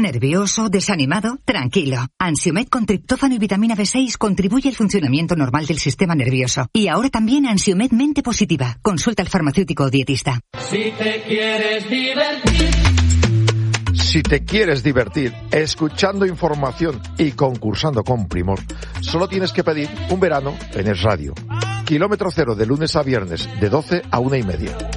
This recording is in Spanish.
¿Nervioso? ¿Desanimado? Tranquilo. Ansiomed con triptófano y vitamina B6 contribuye al funcionamiento normal del sistema nervioso. Y ahora también Ansiomed Mente Positiva. Consulta al farmacéutico o dietista. Si te quieres divertir. Si te quieres divertir escuchando información y concursando con primor, solo tienes que pedir un verano en Es Radio. Kilómetro Cero de lunes a viernes de 12 a 1:30.